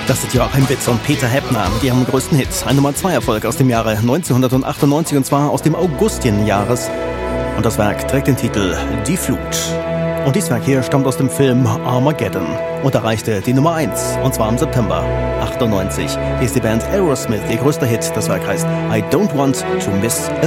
Das sind Joachim Witt und Peter Heppner mit ihrem größten Hit. Ein Nummer-2-Erfolg aus dem Jahre 1998 und zwar aus dem Augustienjahres. Und das Werk trägt den Titel Die Flut. Und dieses Werk hier stammt aus dem Film Armageddon und erreichte die Nummer 1, und zwar im September 98. Hier ist die Band Aerosmith, ihr größter Hit. Das Werk heißt I Don't Want to Miss a